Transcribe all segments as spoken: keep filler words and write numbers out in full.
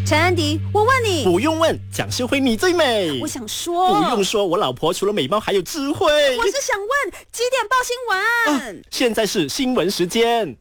陈安迪，我问你， 不用问，蒋秀慧你最美。 我想说， 不用说，我老婆除了美貌还有智慧。 我是想问，几点报新闻？ 啊，现在是新闻时间。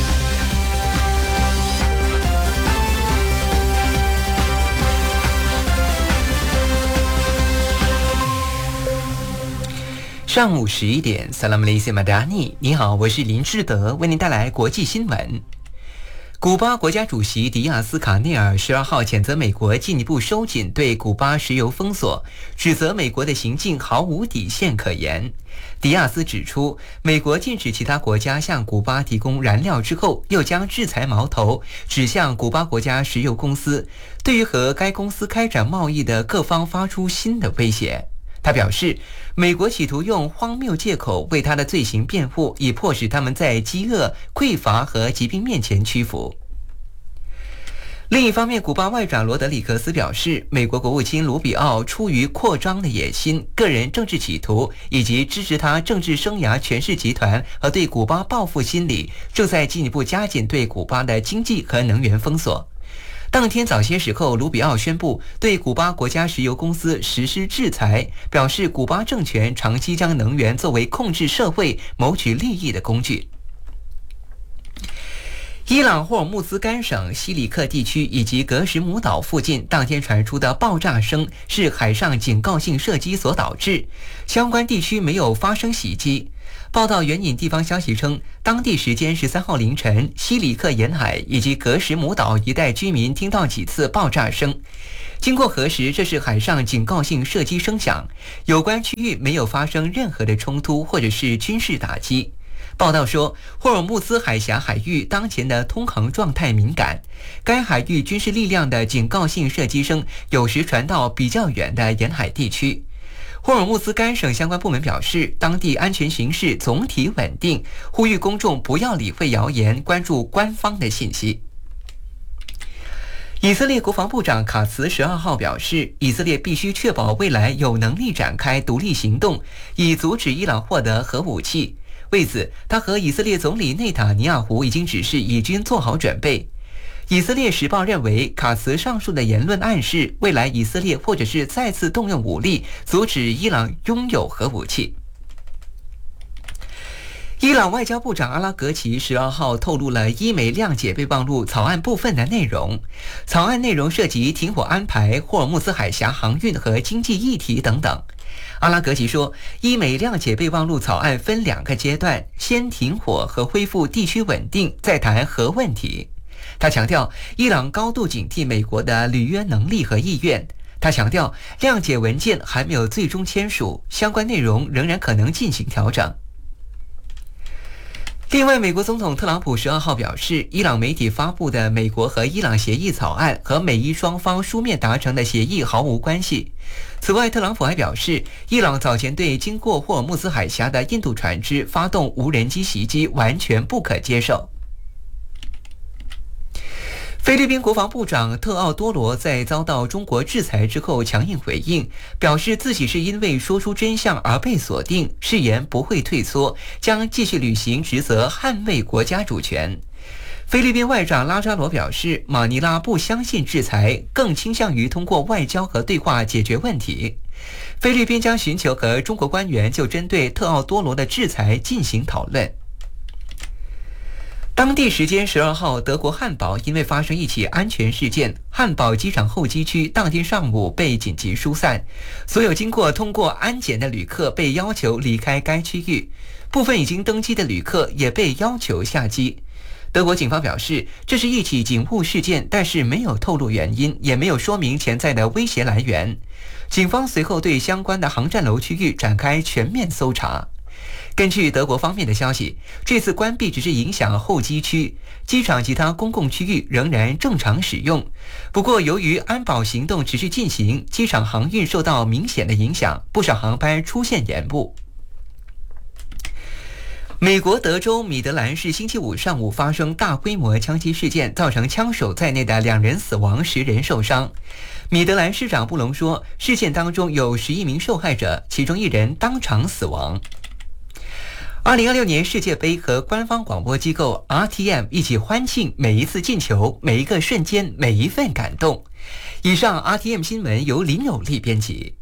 上午十一点 ，Salam Malaysia Madani， 你好，我是林志德，为您带来国际新闻。古巴国家主席迪亚斯卡内尔十二号谴责美国进一步收紧对古巴石油封锁，指责美国的行径毫无底线可言。迪亚斯指出，美国禁止其他国家向古巴提供燃料之后，又将制裁矛头指向古巴国家石油公司，对于和该公司开展贸易的各方发出新的威胁。他表示，美国企图用荒谬借口为他的罪行辩护，以迫使他们在饥饿、匮乏和疾病面前屈服。另一方面，古巴外长罗德里格斯表示，美国国务卿卢比奥出于扩张的野心、个人政治企图以及支持他政治生涯权势集团和对古巴报复心理，正在进一步加紧对古巴的经济和能源封锁。当天早些时候，卢比奥宣布对古巴国家石油公司实施制裁，表示古巴政权长期将能源作为控制社会、谋取利益的工具。伊朗霍尔木兹干省西里克地区以及格什姆岛附近当天传出的爆炸声是海上警告性射击所导致，相关地区没有发生袭击。报道援引地方消息称，当地时间十三号凌晨，西里克沿海以及格什姆岛一带居民听到几次爆炸声。经过核实，这是海上警告性射击声响，有关区域没有发生任何的冲突或者是军事打击。报道说，霍尔木兹海峡海域当前的通航状态敏感，该海域军事力量的警告性射击声有时传到比较远的沿海地区。霍尔木兹干省相关部门表示，当地安全形势总体稳定，呼吁公众不要理会谣言，关注官方的信息。以色列国防部长卡茨十二号表示，以色列必须确保未来有能力展开独立行动，以阻止伊朗获得核武器。为此，他和以色列总理内塔尼亚胡已经指示以军做好准备。以色列时报认为，卡茨上述的言论暗示，未来以色列或者是再次动用武力阻止伊朗拥有核武器。伊朗外交部长阿拉格齐十二号透露了伊美谅解备忘录草案部分的内容，草案内容涉及停火安排、霍尔木兹海峡航运和经济议题等等。阿拉格齐说，伊美谅解备忘录草案分两个阶段，先停火和恢复地区稳定，再谈核问题。他强调，伊朗高度警惕美国的履约能力和意愿。他强调，谅解文件还没有最终签署，相关内容仍然可能进行调整。另外，美国总统特朗普十二号表示，伊朗媒体发布的美国和伊朗协议草案和美伊双方书面达成的协议毫无关系。此外，特朗普还表示，伊朗早前对经过霍尔木兹海峡的印度船只发动无人机袭击完全不可接受。菲律宾国防部长特奥多罗在遭到中国制裁之后强硬回应，表示自己是因为说出真相而被锁定，誓言不会退缩，将继续履行职责，捍卫国家主权。菲律宾外长拉扎罗表示，马尼拉不相信制裁，更倾向于通过外交和对话解决问题。菲律宾将寻求和中国官员就针对特奥多罗的制裁进行讨论。当地时间十二号，德国汉堡因为发生一起安全事件，汉堡机场候机区当天上午被紧急疏散，所有经过通过安检的旅客被要求离开该区域，部分已经登机的旅客也被要求下机。德国警方表示，这是一起警务事件，但是没有透露原因，也没有说明潜在的威胁来源。警方随后对相关的航站楼区域展开全面搜查。根据德国方面的消息，这次关闭只是影响候机区，机场其他公共区域仍然正常使用。不过，由于安保行动持续进行，机场航运受到明显的影响，不少航班出现延误。美国德州米德兰市星期五上午发生大规模枪击事件，造成枪手在内的两人死亡，十人受伤。米德兰市长布隆说，事件当中有十一名受害者，其中一人当场死亡。二零二六年世界杯和官方广播机构 R T M 一起欢庆每一次进球，每一个瞬间，每一份感动。 以上 R T M 新闻由林有利编辑。